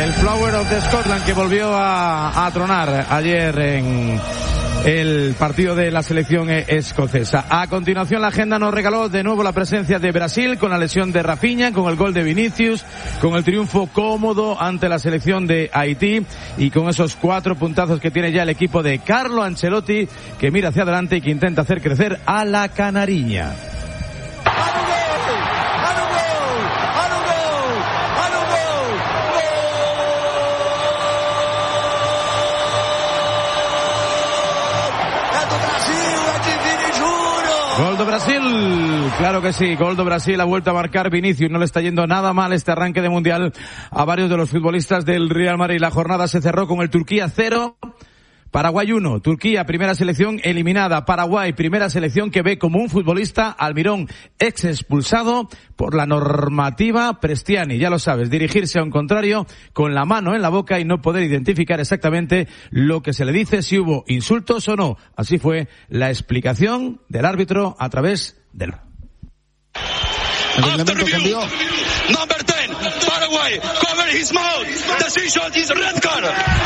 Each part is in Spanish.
El Flower of the Scotland, que volvió a tronar ayer en el partido de la selección escocesa. A continuación, la agenda nos regaló de nuevo la presencia de Brasil con la lesión de Rafinha, con el gol de Vinicius, con el triunfo cómodo ante la selección de Haití y con esos 4 puntazos que tiene ya el equipo de Carlo Ancelotti, que mira hacia adelante y que intenta hacer crecer a la canariña. Gol de Brasil, claro que sí, gol de Brasil, ha vuelto a marcar Vinicius, no le está yendo nada mal este arranque de Mundial a varios de los futbolistas del Real Madrid. La jornada se cerró con el Turquía 0, Paraguay 1, Turquía, primera selección eliminada, Paraguay, primera selección que ve como un futbolista Almirón ex expulsado por la normativa Prestiani. Ya lo sabes, dirigirse a un contrario con la mano en la boca y no poder identificar exactamente lo que se le dice, si hubo insultos o no. Así fue la explicación del árbitro a través del... After review, number 10, Paraguay, cover his mouth, decision is red card.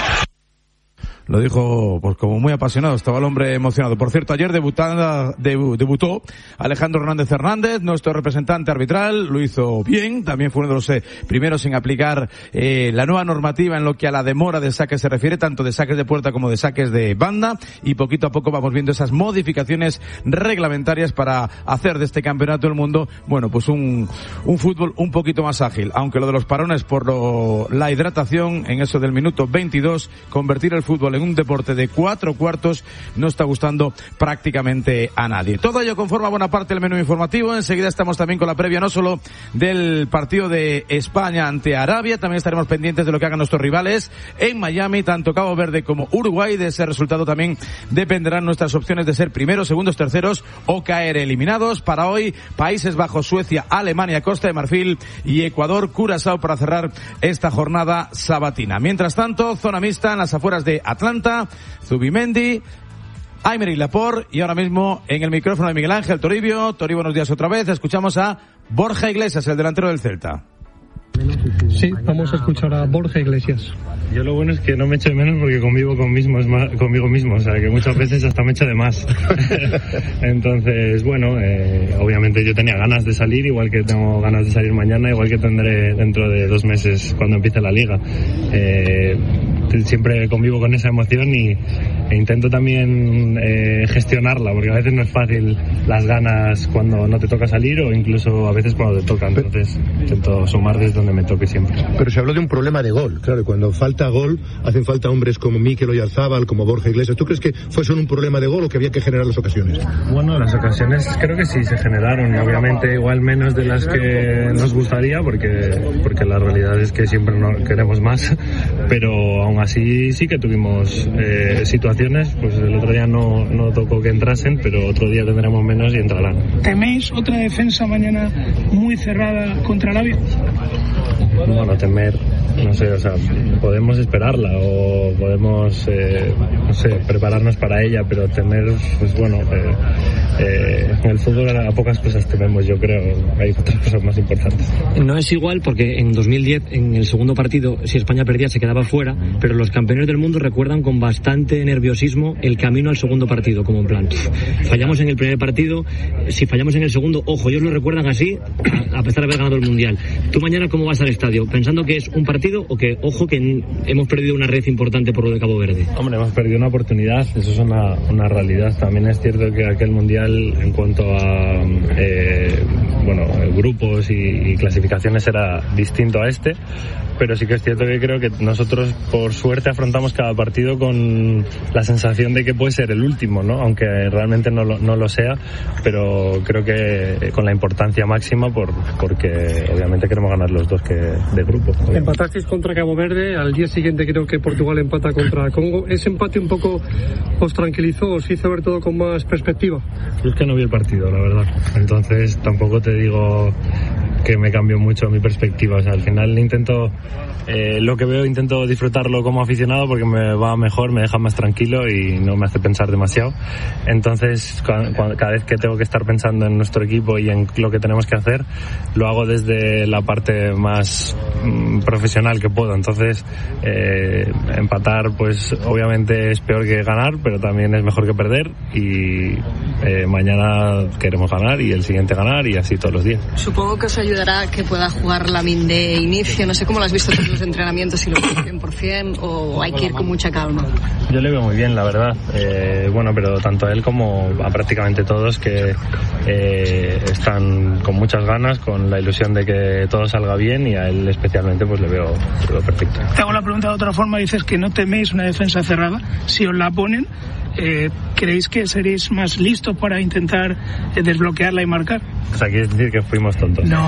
Lo dijo pues como muy apasionado, estaba el hombre emocionado. Por cierto, ayer debutó Alejandro Hernández, nuestro representante arbitral, lo hizo bien, también fue uno de los primeros en aplicar la nueva normativa en lo que a la demora de saques se refiere, tanto de saques de puerta como de saques de banda, y poquito a poco vamos viendo esas modificaciones reglamentarias para hacer de este campeonato del mundo, bueno, pues un fútbol un poquito más ágil, aunque lo de los parones por la hidratación en eso del minuto 22, convertir el fútbol en un deporte de 4 cuartos no está gustando prácticamente a nadie. Todo ello conforma buena parte del menú informativo. Enseguida estamos también con la previa no solo del partido de España ante Arabia, también estaremos pendientes de lo que hagan nuestros rivales en Miami, tanto Cabo Verde como Uruguay. De ese resultado también dependerán nuestras opciones de ser primeros, segundos, terceros o caer eliminados. Para hoy, Países Bajos, Suecia, Alemania, Costa de Marfil y Ecuador, Curazao para cerrar esta jornada sabatina. Mientras tanto, zona mixta en las afueras de Atlanta, Zubimendi, Aymeric Laporte y ahora mismo en el micrófono de Miguel Ángel Toribio. Tori, buenos días otra vez. Escuchamos a Borja Iglesias, el delantero del Celta. Sí, vamos a escuchar a Borja Iglesias. Yo lo bueno es que no me echo de menos porque conmigo mismo, o sea que muchas veces hasta me echo de más. Entonces, bueno, obviamente yo tenía ganas de salir, igual que tengo ganas de salir mañana, igual que tendré dentro de 2 meses cuando empiece la liga. Siempre convivo con esa emoción e intento también gestionarla, porque a veces no es fácil las ganas cuando no te toca salir o incluso a veces cuando te toca, entonces intento sumar desde donde me toque siempre. Pero se habló de un problema de gol, claro, y cuando falta gol hacen falta hombres como Mikel Oyarzabal, como Borja Iglesias. ¿Tú crees que fue solo un problema de gol o que había que generar las ocasiones? Bueno, las ocasiones creo que sí se generaron, obviamente igual menos de las que nos gustaría, porque la realidad es que siempre queremos más, pero aún así sí que tuvimos situaciones, pues el otro día no tocó que entrasen, pero otro día tendremos menos y entrarán. ¿Teméis otra defensa mañana muy cerrada contra Arabia? Bueno, temer, no sé, o sea, podemos esperarla o podemos, no sé, prepararnos para ella, pero temer, pues bueno, en el fútbol a pocas cosas tememos, yo creo, hay otras cosas más importantes. No es igual porque en 2010, en el segundo partido, si España perdía se quedaba fuera, pero los campeones del mundo recuerdan con bastante nerviosismo el camino al segundo partido, como en plan, fallamos en el primer partido, si fallamos en el segundo, ojo, ellos lo recuerdan así, a pesar de haber ganado el Mundial. ¿Tú mañana cómo vas al estadio? ¿Pensando que es un partido o que, ojo, que hemos perdido una red importante por lo de Cabo Verde? Hombre, hemos perdido una oportunidad, eso es una realidad. También es cierto que aquel Mundial, en cuanto a grupos y clasificaciones, era distinto a este, pero sí que es cierto que creo que nosotros, por suerte, afrontamos cada partido con la sensación de que puede ser el último, ¿no? Aunque realmente no lo sea, pero creo que con la importancia máxima porque obviamente queremos ganar los dos de grupo. Obviamente. Empatasteis contra Cabo Verde, al día siguiente creo que Portugal empata contra Congo. ¿Ese empate un poco os tranquilizó, os hizo ver todo con más perspectiva? Yo es que no vi el partido, la verdad, entonces tampoco te digo que me cambió mucho mi perspectiva. O sea, al final intento, lo que veo intento disfrutarlo como aficionado porque me va mejor, me deja más tranquilo y no me hace pensar demasiado. Entonces, cada vez que tengo que estar pensando en nuestro equipo y en lo que tenemos que hacer, lo hago desde la parte más profesional que puedo. Entonces, empatar, pues obviamente es peor que ganar, pero también es mejor que perder, y mañana queremos ganar y el siguiente ganar, y así todos los días. Supongo que os ayudará que pueda jugar Lamine de inicio. No sé cómo lo has visto en los entrenamientos, si lo ves 100% o hay que ir con mucha calma. Yo le veo muy bien, la verdad. Bueno, pero tanto a él como a prácticamente todos que están con muchas ganas, con la ilusión de que todo salga bien, y a él especialmente pues le veo perfecto. Te hago la pregunta de otra forma. Dices que no teméis una defensa cerrada. Si os la ponen, ¿creéis que seréis más listos para intentar desbloquearla y marcar? O sea, ¿quieres decir que fuimos tontos? No,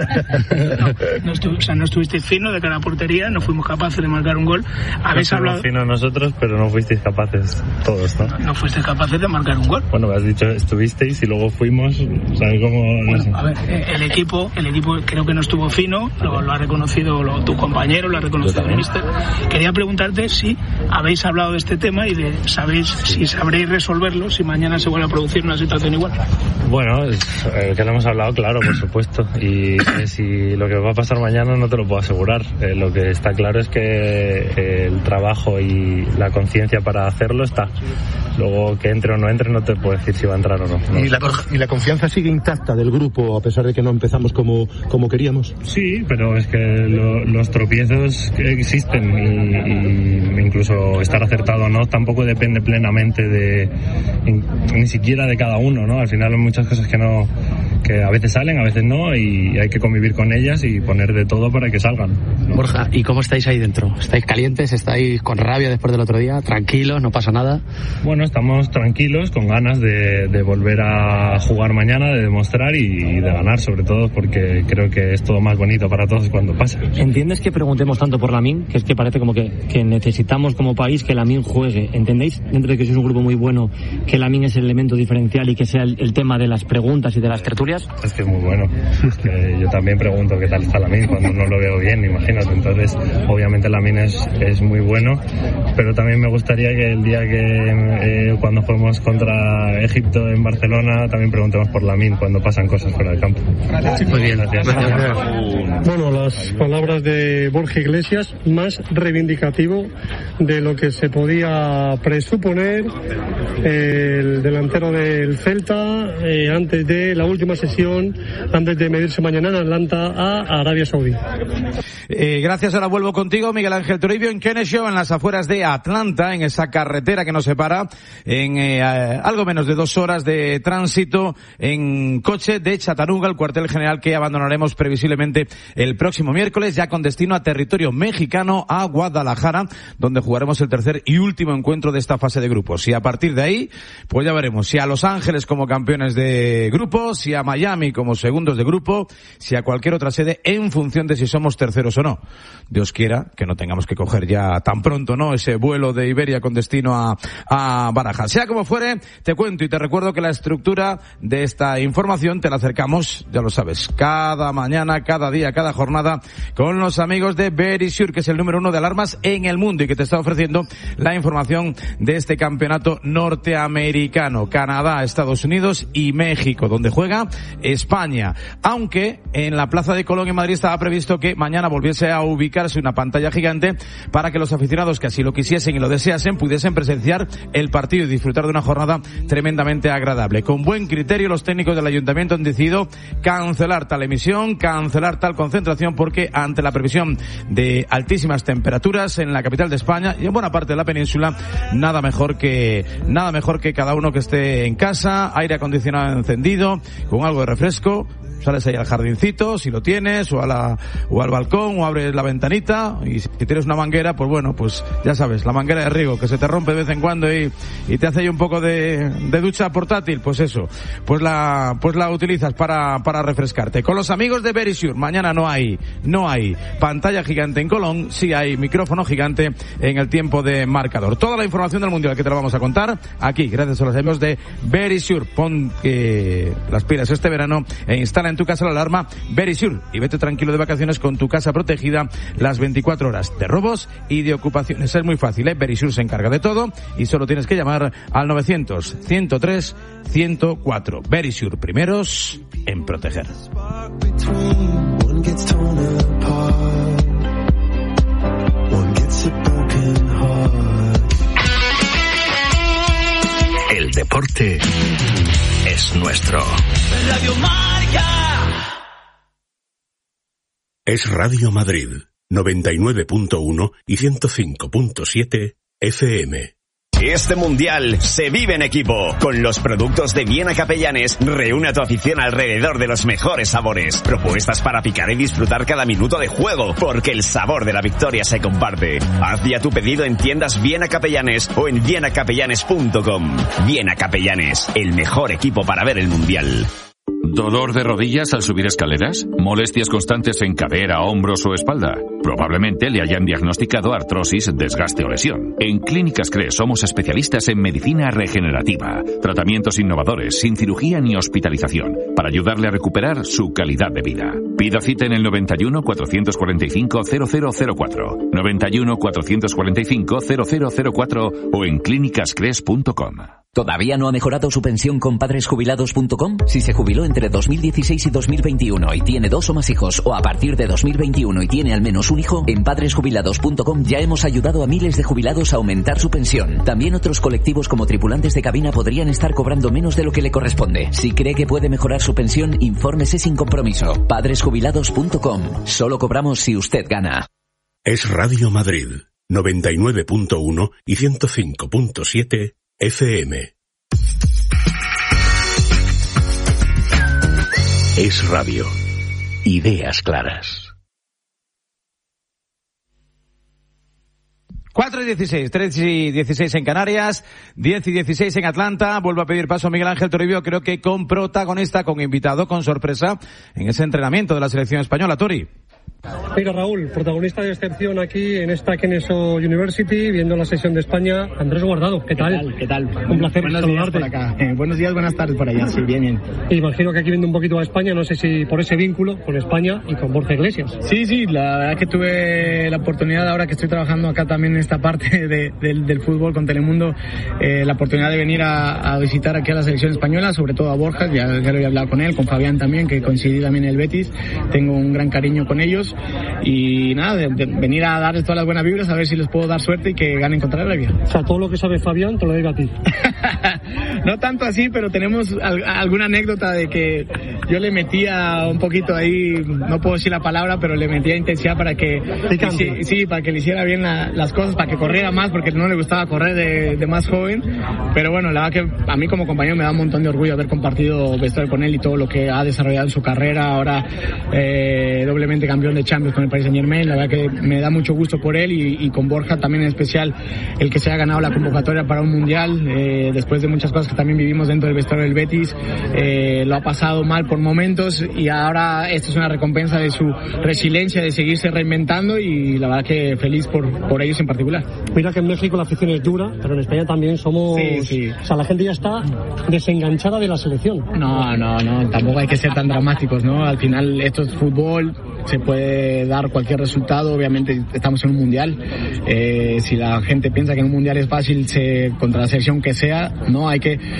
no estuvisteis fino de cara a portería, no fuimos capaces de marcar un gol. Habéis hablado fino nosotros, pero no fuisteis capaces todos, ¿no? No fuisteis capaces de marcar un gol. Bueno, me has dicho estuvisteis y luego fuimos, ¿sabes cómo? Bueno, a ver, el equipo creo que no estuvo fino, lo ha reconocido tu compañero, lo ha reconocido el míster. Quería preguntarte si habéis hablado de este tema y si sabréis resolverlo si mañana se vuelve a producir una situación igual. Bueno, que lo hemos hablado, claro, por supuesto, y si lo que va a pasar mañana no te lo puedo asegurar. Lo que está claro es que el trabajo y la conciencia para hacerlo está. Luego, que entre o no entre, no te puedo decir si va a entrar o no. ¿Y la confianza sigue intacta del grupo a pesar de que no empezamos como queríamos? Sí, pero es que los tropiezos existen, y incluso estar acertado o no tampoco depende plenamente ni siquiera de cada uno, ¿no? Al final hay muchas cosas que a veces salen, a veces no, y hay que convivir con ellas y poner de todo para que salgan, ¿no? Borja, ¿y cómo estáis ahí dentro? ¿Estáis calientes? ¿Estáis con rabia después del otro día? ¿Tranquilos? ¿No pasa nada? Bueno, estamos tranquilos, con ganas de volver a jugar mañana, de demostrar y de ganar, sobre todo porque creo que es todo más bonito para todos cuando pasa. ¿Entiendes que preguntemos tanto por Lamine? Que es que parece como que necesitamos como país que Lamine juegue. ¿Entendéis, dentro de que sois un grupo muy bueno, que Lamine es el elemento diferencial y que sea el tema de las preguntas y de las tertulias? Es que es muy bueno. Es que yo también pregunto qué tal está Lamine cuando no lo veo bien, imagínate. Entonces, obviamente Lamine es muy bueno, pero también me gustaría que el día que cuando juguemos contra Egipto en Barcelona también preguntemos por Lamine cuando pasan cosas fuera del campo. Muy bien, gracias. Bueno, las palabras de Borja Iglesias, más reivindicativo de lo que se podía presuponer el delantero del Celta antes de la última sesión, antes de medirse mañana en Atlanta a Arabia Saudí. Gracias, ahora vuelvo contigo, Miguel Ángel Toribio, en Kenneshaw, en las afueras de Atlanta, en esa carretera que nos separa en algo menos de 2 horas de tránsito en coche de Chattanooga, el cuartel general que abandonaremos previsiblemente el próximo miércoles, ya con destino a territorio mexicano, a Guadalajara, donde jugaremos el tercer y último encuentro de esta fase de grupos. Y a partir de ahí, pues ya veremos si a Los Ángeles como campeones de grupo, si a Miami como segundos de grupo, si a cualquier otra sede, en función de si somos terceros o no. Dios quiera que no tengamos que coger ya tan pronto, ¿no?, ese vuelo de Iberia con destino a Barajas. Sea como fuere, te cuento y te recuerdo que la estructura de esta información te la acercamos, ya lo sabes, cada mañana, cada día, cada jornada, con los amigos de Verisure, que es el número 1 de alarmas en el mundo y que te está ofreciendo la información de este campeonato norteamericano. Canadá, Estados Unidos y México, donde juega España. Aunque en la Plaza de Colón en Madrid estaba previsto que mañana volviese a ubicarse una pantalla gigante para que los aficionados que así lo quisiesen y lo deseasen pudiesen presenciar el partido y disfrutar de una jornada tremendamente agradable. Con buen criterio, los técnicos del ayuntamiento han decidido cancelar tal emisión, cancelar tal concentración, porque ante la previsión de altísimas temperaturas en la capital de España y en buena parte de la península, nada mejor que cada uno que esté en casa, aire acondicionado encendido, con algo de refresco. Sales ahí al jardincito, si lo tienes, o al balcón, o abres la ventanita, y si tienes una manguera, pues bueno, pues ya sabes, la manguera de riego, que se te rompe de vez en cuando y te hace ahí un poco de ducha portátil, pues eso, pues la utilizas para refrescarte. Con los amigos de Verisure, mañana no hay pantalla gigante en Colón, sí hay micrófono gigante en el tiempo de marcador. Toda la información del Mundial que te la vamos a contar aquí, gracias a los amigos de Verisure. Pon las pilas este verano e instala Instala en tu casa la alarma Verisure y vete tranquilo de vacaciones con tu casa protegida las 24 horas de robos y de ocupaciones. Es muy fácil, Verisure se encarga de todo y solo tienes que llamar al 900-103-104. Verisure, primeros en proteger. El deporte es nuestro. Radio Marca. Es Radio Madrid, 99.1 y 105.7 FM. Este mundial se vive en equipo. Con los productos de Viena Capellanes, reúne a tu afición alrededor de los mejores sabores. Propuestas para picar y disfrutar cada minuto de juego, porque el sabor de la victoria se comparte. Haz ya tu pedido en tiendas Viena Capellanes o en vienacapellanes.com. Viena Capellanes, el mejor equipo para ver el mundial. ¿Dolor de rodillas al subir escaleras? ¿Molestias constantes en cadera, hombros o espalda? Probablemente le hayan diagnosticado artrosis, desgaste o lesión. En Clínicas CRE somos especialistas en medicina regenerativa, tratamientos innovadores, sin cirugía ni hospitalización, para ayudarle a recuperar su calidad de vida. Pida cita en el 91 445 0004, 91 445 0004 o en clínicascres.com. ¿Todavía no ha mejorado su pensión con padresjubilados.com? Si se jubiló entre 2016 y 2021 y tiene 2 o más hijos, o a partir de 2021 y tiene al menos un hijo, en padresjubilados.com ya hemos ayudado a miles de jubilados a aumentar su pensión. También otros colectivos como tripulantes de cabina podrían estar cobrando menos de lo que le corresponde. Si cree que puede mejorar su pensión, infórmese sin compromiso. Padresjubilados.com. Solo cobramos si usted gana. Es Radio Madrid, 99.1 y 105.7 FM. Es radio. Ideas claras. 4 y 16, 3 y 16 en Canarias, 10 y 16 en Atlanta. Vuelvo a pedir paso a Miguel Ángel Toribio, creo que con protagonista, con invitado, con sorpresa, en ese entrenamiento de la selección española. Tori. Mira, Raúl, protagonista de excepción aquí en esta Kennesaw University, viendo la sesión de España. Andrés Guardado, ¿qué tal? ¿Qué tal? Un placer buenos saludarte. Días por acá. Buenos días, buenas tardes por allá. Sí, bien. Imagino que aquí viendo un poquito a España, no sé si por ese vínculo con España y con Borja Iglesias. Sí, la verdad que tuve la oportunidad, ahora que estoy trabajando acá también en esta parte del fútbol con Telemundo, la oportunidad de venir a visitar aquí a la selección española, sobre todo a Borja, ya lo había hablado con él, con Fabián también, que coincidí también en el Betis. Tengo un gran cariño con ellos. Y nada, de venir a darles todas las buenas vibras, a ver si les puedo dar suerte y que ganen contra Arabia. O sea, todo lo que sabe Fabián te lo digo a ti. No tanto así, pero tenemos alguna anécdota de que yo le metía un poquito ahí, no puedo decir la palabra, pero le metía intensidad para que para que le hiciera bien las cosas, para que corriera más, porque no le gustaba correr de más joven. Pero bueno, la verdad que a mí como compañero me da un montón de orgullo haber compartido vestuario con él y todo lo que ha desarrollado en su carrera. Ahora doblemente campeón de Champions con el Paris Saint-Germain. La verdad que me da mucho gusto por él y con Borja también en especial, el que se ha ganado la convocatoria para un mundial, después de muchas cosas que también vivimos dentro del vestuario del Betis. Lo ha pasado mal por momentos y ahora esto es una recompensa de su resiliencia, de seguirse reinventando, y la verdad que feliz por ellos en particular. Mira que en México la afición es dura, pero en España también somos... Sí. O sea, la gente ya está desenganchada de la selección. No, tampoco hay que ser tan dramáticos, ¿no? Al final esto es fútbol, se puede dar cualquier resultado, obviamente estamos en un mundial. Si la gente piensa que en un mundial es fácil contra la selección que sea, no, hay que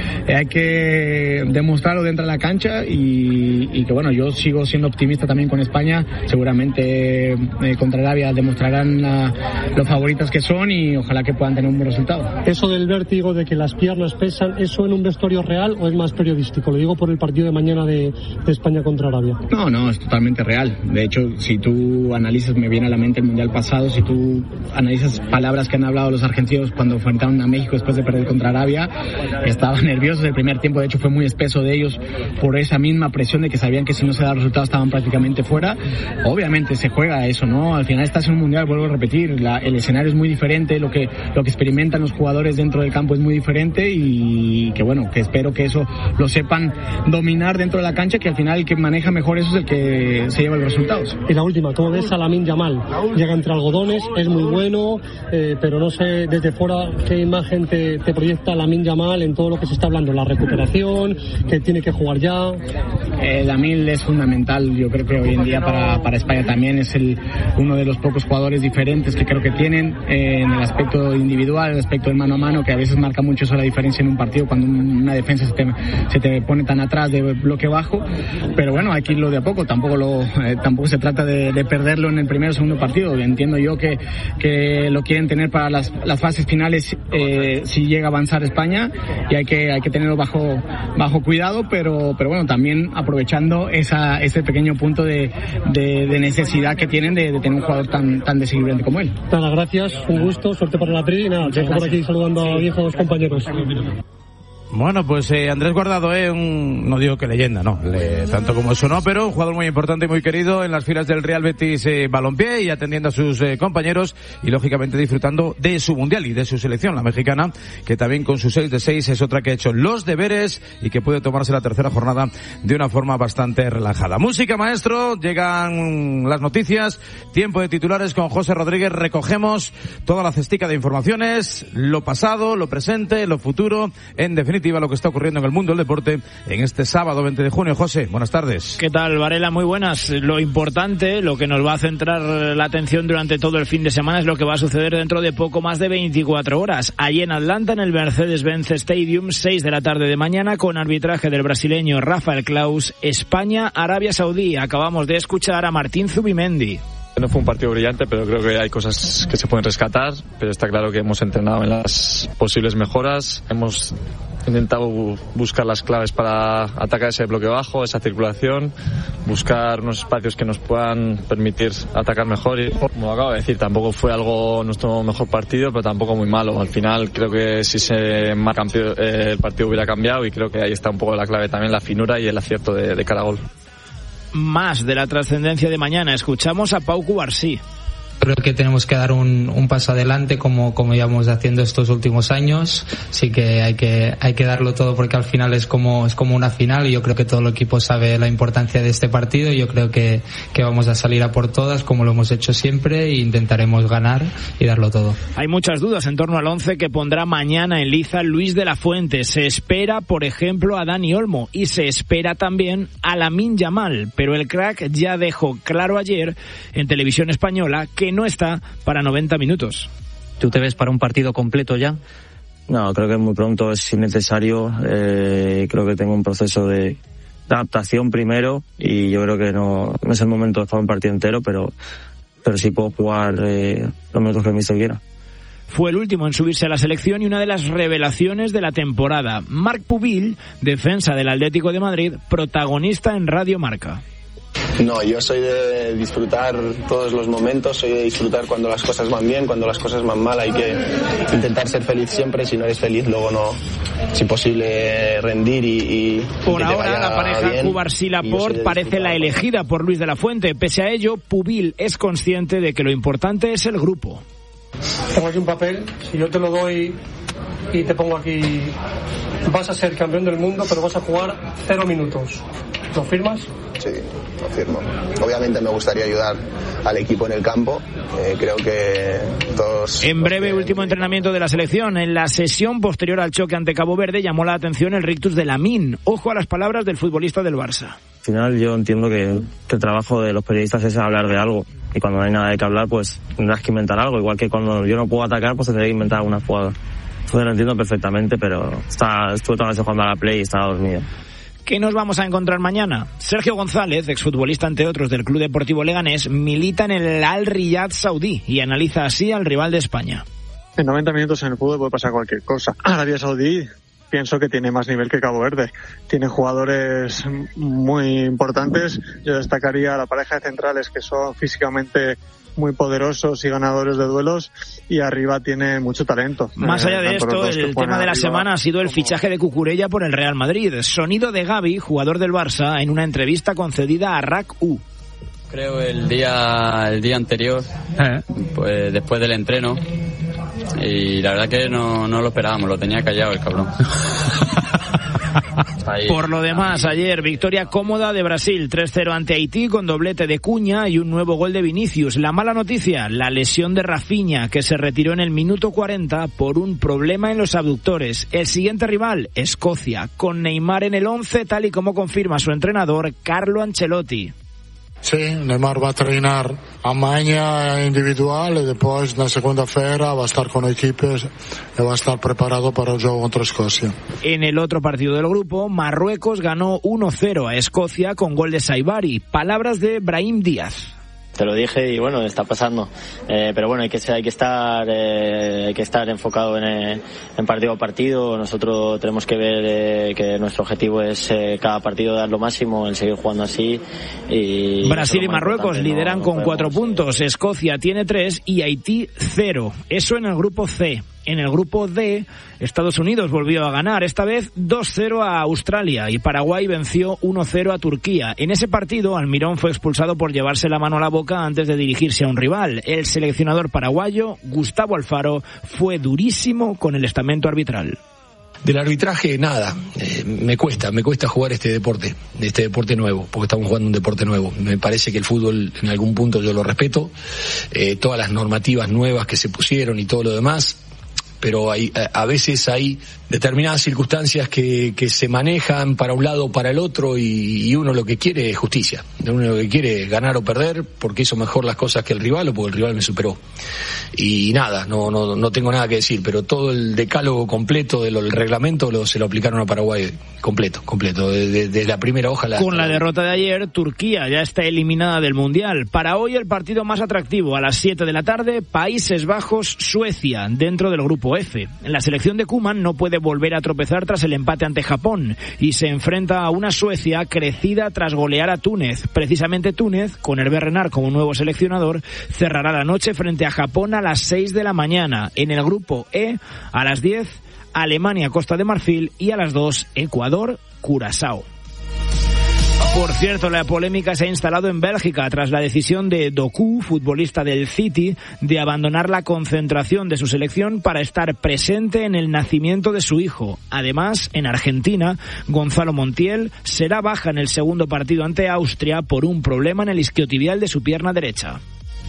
demostrarlo dentro de la cancha y que bueno, yo sigo siendo optimista también con España. Seguramente contra Arabia demostrarán los favoritos que son y ojalá que puedan tener un buen resultado. Eso del vértigo, de que las piernas pesan, ¿eso en un vestuario real o es más periodístico? Lo digo por el partido de mañana de España contra Arabia. No, es totalmente real. De hecho, si tú analizas, me viene a la mente el mundial pasado, si tú analizas palabras que han hablado los argentinos cuando enfrentaron a México después de perder contra Arabia, estaban nerviosos el primer tiempo. De hecho, fue muy espeso de ellos por esa misma presión de que sabían que si no se daba resultado estaban prácticamente fuera. Obviamente se juega eso, ¿no? Al final estás en un mundial, vuelvo a repetir, el escenario es muy diferente, lo que experimentan los jugadores dentro del campo es muy diferente y que bueno, que espero que eso lo sepan dominar dentro de la cancha, que al final el que maneja mejor eso es el que se lleva el resultado. resultados. Y la última, ¿cómo ves a Lamine Yamal? Llega entre algodones, es muy bueno, pero no sé desde fuera qué imagen te proyecta Lamine Yamal en todo lo que se está hablando, la recuperación, que tiene que jugar ya. Lamine es fundamental, yo creo que hoy en día para España también es uno de los pocos jugadores diferentes que creo que tienen en el aspecto individual, el aspecto del mano a mano, que a veces marca mucho eso la diferencia en un partido cuando una defensa se te pone tan atrás de bloque bajo, pero bueno, hay que irlo de a poco, tampoco se trata de perderlo en el primer o segundo partido. Entiendo yo que lo quieren tener para las fases finales si llega a avanzar España, y hay que tenerlo bajo cuidado, pero bueno, también aprovechando ese pequeño punto de necesidad que tienen de tener un jugador tan desequilibrante como él. Nada, gracias, un gusto, suerte para la tri, y nada, por aquí saludando a viejos compañeros. Bueno, pues Andrés Guardado es no digo que leyenda, no, tanto como eso no, pero un jugador muy importante y muy querido en las filas del Real Betis Balompié, y atendiendo a sus compañeros y lógicamente disfrutando de su mundial y de su selección, la mexicana, que también con su 6-6 es otra que ha hecho los deberes y que puede tomarse la tercera jornada de una forma bastante relajada. Música, maestro, llegan las noticias, tiempo de titulares con José Rodríguez, recogemos toda la cestica de informaciones, lo pasado, lo presente, lo futuro, en definitiva lo que está ocurriendo en el mundo del deporte en este sábado 20 de junio. José, buenas tardes. ¿Qué tal, Varela? Muy buenas. Lo importante, lo que nos va a centrar la atención durante todo el fin de semana es lo que va a suceder dentro de poco más de 24 horas. Allí en Atlanta, en el Mercedes-Benz Stadium, 6 de la tarde de mañana, con arbitraje del brasileño Rafael Claus, España-Arabia Saudí. Acabamos de escuchar a Martín Zubimendi. No fue un partido brillante, pero creo que hay cosas que se pueden rescatar, pero está claro que hemos entrenado en las posibles mejoras, hemos intentado buscar las claves para atacar ese bloque bajo, esa circulación, buscar unos espacios que nos puedan permitir atacar mejor, y como acabo de decir, tampoco fue nuestro mejor partido, pero tampoco muy malo. Al final creo que si se marca el partido hubiera cambiado, y creo que ahí está un poco la clave también, la finura y el acierto de cada gol. Más de la trascendencia de mañana, escuchamos a Pau Cubarsí. Creo que tenemos que dar un paso adelante como llevamos haciendo estos últimos años. Sí que hay que darlo todo, porque al final es como una final, y yo creo que todo el equipo sabe la importancia de este partido. Yo creo que vamos a salir a por todas como lo hemos hecho siempre, e intentaremos ganar y darlo todo. Hay muchas dudas en torno al 11 que pondrá mañana en liza Luis de la Fuente. Se espera, por ejemplo, a Dani Olmo, y se espera también a Lamine Yamal, pero el crack ya dejó claro ayer en Televisión Española que no está para 90 minutos. ¿Tú te ves para un partido completo ya? No, creo que es muy pronto, es innecesario. Creo que tengo un proceso de adaptación primero, y yo creo que no es el momento de jugar un partido entero, pero sí puedo jugar los minutos que me quiera. Fue el último en subirse a la selección y una de las revelaciones de la temporada. Marc Pubil, defensa del Atlético de Madrid, protagonista en Radio Marca. No, yo soy de disfrutar todos los momentos, soy de disfrutar cuando las cosas van bien, cuando las cosas van mal. Hay que intentar ser feliz siempre. Si no eres feliz, luego no es imposible rendir y por que ahora la pareja Cubarsí-Laporte parece la elegida por Luis de la Fuente. Pese a ello, Pubil es consciente de que lo importante es el grupo. Tengo aquí un papel, si yo te lo doy y te pongo aquí, vas a ser campeón del mundo, pero vas a jugar 0 minutos. ¿Lo firmas? Sí, lo firmo. Obviamente me gustaría ayudar al equipo en el campo. Creo que todos... En breve, último entrenamiento de la selección. En la sesión posterior al choque ante Cabo Verde llamó la atención el rictus de Lamine. Ojo a las palabras del futbolista del Barça. Al final yo entiendo que el trabajo de los periodistas es hablar de algo, y cuando no hay nada de qué hablar, pues tendrás que inventar algo. Igual que cuando yo no puedo atacar, pues tendré que inventar alguna jugada. Entonces lo entiendo perfectamente, pero estuve toda la noche jugando a la Play y estaba dormido. ¿Qué nos vamos a encontrar mañana? Sergio González, exfutbolista entre otros del Club Deportivo Leganés, milita en el Al Riyad saudí y analiza así al rival de España. En 90 minutos en el fútbol puede pasar cualquier cosa. Arabia Saudí pienso que tiene más nivel que Cabo Verde. Tiene jugadores muy importantes. Yo destacaría a la pareja de centrales, que son físicamente muy poderosos y ganadores de duelos, y arriba tiene mucho talento. Más allá de esto, el tema de la semana ha sido el fichaje de Cucurella por el Real Madrid. Sonido de Gavi, jugador del Barça, en una entrevista concedida a RAC-U. Creo el día anterior, pues después del entreno, y la verdad que no lo esperábamos, lo tenía callado el cabrón. Por lo demás, ayer victoria cómoda de Brasil, 3-0 ante Haití con doblete de Cuña y un nuevo gol de Vinicius. La mala noticia, la lesión de Rafinha, que se retiró en el minuto 40 por un problema en los abductores. El siguiente rival, Escocia, con Neymar en el 11, tal y como confirma su entrenador Carlo Ancelotti. Sí, Neymar va a treinar a mañana individual y después en la segunda feira va a estar con equipos y va a estar preparado para el juego contra Escocia. En el otro partido del grupo, Marruecos ganó 1-0 a Escocia con gol de Saibari. Palabras de Brahim Díaz. Te lo dije y bueno, está pasando, pero bueno, hay que estar enfocado en partido a partido. Nosotros tenemos que ver que nuestro objetivo es cada partido dar lo máximo, el seguir jugando así. Y Brasil y Marruecos lideran con 4 puntos, Escocia tiene 3 y Haití 0. Eso en el grupo C. En el grupo D, Estados Unidos volvió a ganar, esta vez 2-0 a Australia, y Paraguay venció 1-0 a Turquía. En ese partido, Almirón fue expulsado por llevarse la mano a la boca antes de dirigirse a un rival. El seleccionador paraguayo, Gustavo Alfaro, fue durísimo con el estamento arbitral. Del arbitraje, nada. Me cuesta jugar este deporte nuevo, porque estamos jugando un deporte nuevo. Me parece que el fútbol, en algún punto yo lo respeto, todas las normativas nuevas que se pusieron y todo lo demás, pero a veces hay determinadas circunstancias que se manejan para un lado o para el otro y uno lo que quiere es justicia. Uno lo que quiere es ganar o perder porque hizo mejor las cosas que el rival o porque el rival me superó. Y nada, no tengo nada que decir, pero todo el decálogo completo del reglamento se lo aplicaron a Paraguay completo, desde la primera hoja. Con la derrota de ayer, Turquía ya está eliminada del Mundial. Para hoy el partido más atractivo, a las 7 de la tarde, Países Bajos-Suecia, dentro del grupo F. La selección de Koeman no puede volver a tropezar tras el empate ante Japón y se enfrenta a una Suecia crecida tras golear a Túnez. Precisamente Túnez, con Hervé Renard como nuevo seleccionador, cerrará la noche frente a Japón a las 6 de la mañana. En el grupo E, a las 10, Alemania, Costa de Marfil, y a las 2, Ecuador, Curazao. Por cierto, la polémica se ha instalado en Bélgica tras la decisión de Doku, futbolista del City, de abandonar la concentración de su selección para estar presente en el nacimiento de su hijo. Además, en Argentina, Gonzalo Montiel será baja en el segundo partido ante Austria por un problema en el isquiotibial de su pierna derecha.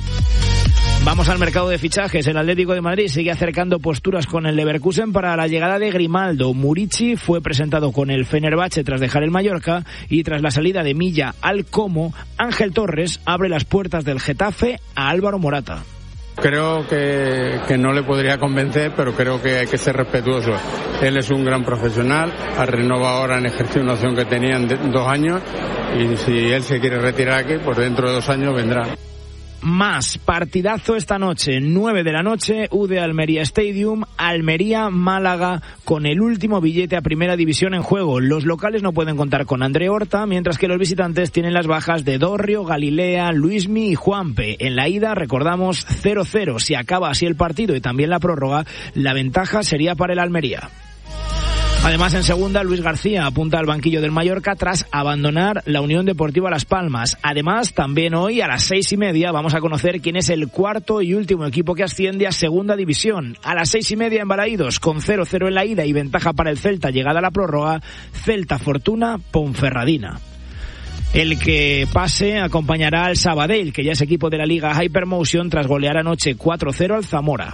Vamos al mercado de fichajes. El Atlético de Madrid sigue acercando posturas con el Leverkusen para la llegada de Grimaldo. Murici fue presentado con el Fenerbahce tras dejar el Mallorca, y tras la salida de Milla al Como, Ángel Torres abre las puertas del Getafe a Álvaro Morata. Creo que no le podría convencer, pero creo que hay que ser respetuoso. Él es un gran profesional, ha renovado ahora en ejercicio una opción que tenían 2 años, y si él se quiere retirar aquí, pues dentro de 2 años vendrá. Más partidazo esta noche, 9 de la noche, UD Almería Stadium, Almería-Málaga, con el último billete a primera división en juego. Los locales no pueden contar con André Horta, mientras que los visitantes tienen las bajas de Dorrio, Galilea, Luismi y Juanpe. En la ida, recordamos, 0-0. Si acaba así el partido y también la prórroga, la ventaja sería para el Almería. Además, en segunda, Luis García apunta al banquillo del Mallorca tras abandonar la Unión Deportiva Las Palmas. Además, también hoy a las 6:30 vamos a conocer quién es el cuarto y último equipo que asciende a segunda división. A las 6:30 en Balaídos, con 0-0 en la ida y ventaja para el Celta llegada a la prórroga, Celta Fortuna Ponferradina. El que pase acompañará al Sabadell, que ya es equipo de la Liga Hypermotion tras golear anoche 4-0 al Zamora.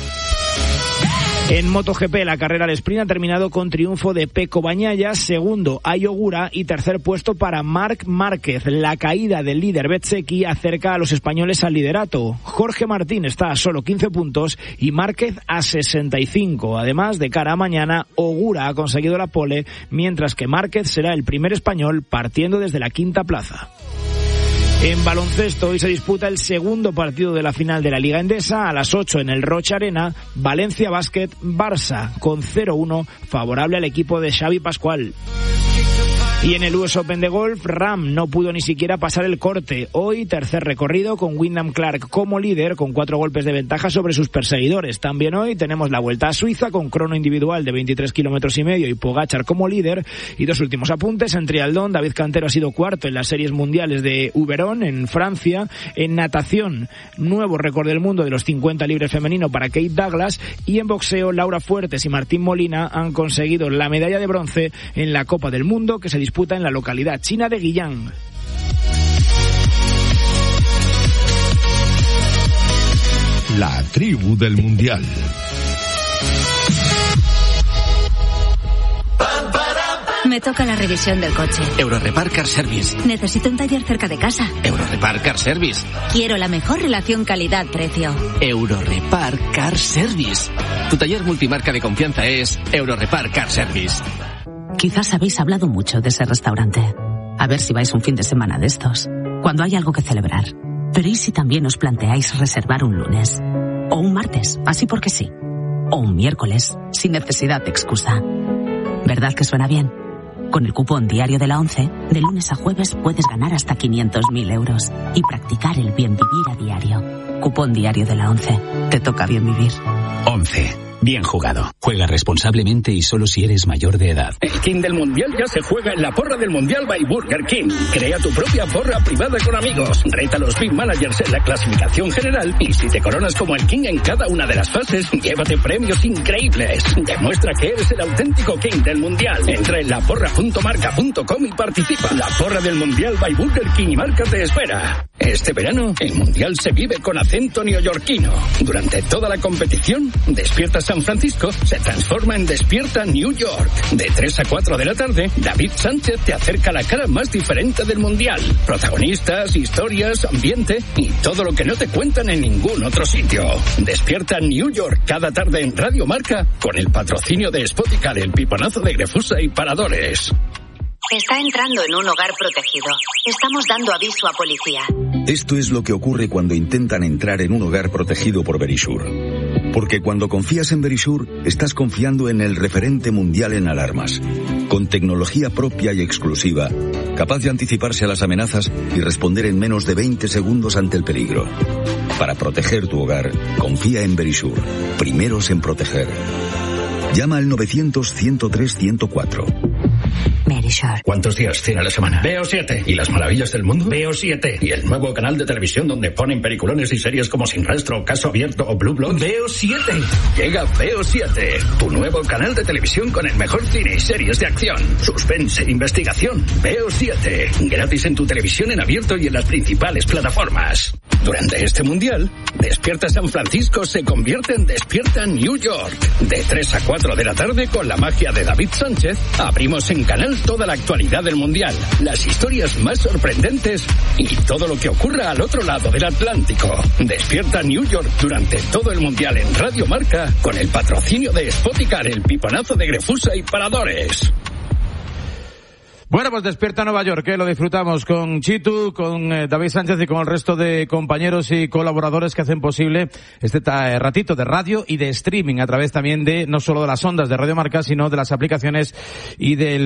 En MotoGP, la carrera al sprint ha terminado con triunfo de Pecco Bagnaia, segundo Ai Ogura y tercer puesto para Marc Márquez. La caída del líder Bezzecchi acerca a los españoles al liderato. Jorge Martín está a solo 15 puntos y Márquez a 65. Además, de cara a mañana, Ogura ha conseguido la pole, mientras que Márquez será el primer español partiendo desde la quinta plaza. En baloncesto, hoy se disputa el segundo partido de la final de la Liga Endesa. A las 8 en el Rocha Arena, Valencia Basket Barça, con 0-1 favorable al equipo de Xavi Pascual. Y en el US Open de golf, Rahm no pudo ni siquiera pasar el corte. Hoy, tercer recorrido con Wyndham Clark como líder, con 4 golpes de ventaja sobre sus perseguidores. También hoy tenemos la Vuelta a Suiza con crono individual de 23,5 kilómetros y Pogačar como líder. Y 2 últimos apuntes. En triatlón, David Cantero ha sido cuarto en las series mundiales de Oberon, en Francia. En natación, nuevo récord del mundo de los 50 libres femenino para Kate Douglas. Y en boxeo, Laura Fuertes y Martín Molina han conseguido la medalla de bronce en la Copa del Mundo, que se disputa en la localidad china de Guiyang. La tribu del mundial. Me toca la revisión del coche. Eurorepar Car Service. Necesito un taller cerca de casa. Eurorepar Car Service. Quiero la mejor relación calidad-precio. Eurorepar Car Service. Tu taller multimarca de confianza es Eurorepar Car Service. Quizás habéis hablado mucho de ese restaurante. A ver si vais un fin de semana de estos, cuando hay algo que celebrar. Pero ¿y si también os planteáis reservar un lunes? O un martes, así porque sí. O un miércoles, sin necesidad de excusa. ¿Verdad que suena bien? Con el cupón diario de la ONCE, de lunes a jueves puedes ganar hasta 500.000 euros y practicar el bien vivir a diario. Cupón diario de la ONCE. Te toca bien vivir. 11. Bien jugado. Juega responsablemente y solo si eres mayor de edad. El King del Mundial ya se juega en la porra del Mundial by Burger King. Crea tu propia porra privada con amigos. Reta a los Big Managers en la clasificación general y si te coronas como el King en cada una de las fases, llévate premios increíbles. Demuestra que eres el auténtico King del Mundial. Entra en laporra.marca.com y participa. La porra del Mundial by Burger King y Marca te espera. Este verano, el Mundial se vive con acento neoyorquino. Durante toda la competición, Despierta San Francisco se transforma en Despierta New York. De 3 a 4 de la tarde, David Sánchez te acerca la cara más diferente del Mundial. Protagonistas, historias, ambiente y todo lo que no te cuentan en ningún otro sitio. Despierta New York cada tarde en Radio Marca con el patrocinio de Spoticar, el piponazo de Grefusa y Paradores. Está entrando en un hogar protegido. Estamos dando aviso a policía. Esto es lo que ocurre cuando intentan entrar en un hogar protegido por Verisure. Porque cuando confías en Verisure, estás confiando en el referente mundial en alarmas. Con tecnología propia y exclusiva, capaz de anticiparse a las amenazas y responder en menos de 20 segundos ante el peligro. Para proteger tu hogar, confía en Verisure. Primeros en proteger. Llama al 900-103-104. Verisure. ¿Cuántos días tiene la semana? Veo 7. ¿Y las maravillas del mundo? Veo 7. ¿Y el nuevo canal de televisión donde ponen peliculones y series como Sin Rastro, Caso Abierto o Blue Bloods? Veo 7. Llega Veo 7, tu nuevo canal de televisión con el mejor cine y series de acción, suspense, investigación. Veo 7. Gratis en tu televisión en abierto y en las principales plataformas. Durante este mundial, Despierta San Francisco se convierte en Despierta New York. De 3 a 4 de la tarde, con la magia de David Sánchez, abrimos en canal toda la actualidad del mundial, las historias más sorprendentes y todo lo que ocurra al otro lado del Atlántico. Despierta New York durante todo el mundial en Radio Marca, con el patrocinio de Spoticar, el piponazo de Grefusa y Paradores. Bueno, pues Despierta Nueva York, que lo disfrutamos con Chitu, con David Sánchez y con el resto de compañeros y colaboradores que hacen posible este ratito de radio y de streaming a través también de no solo de las ondas de Radio Marca, sino de las aplicaciones y del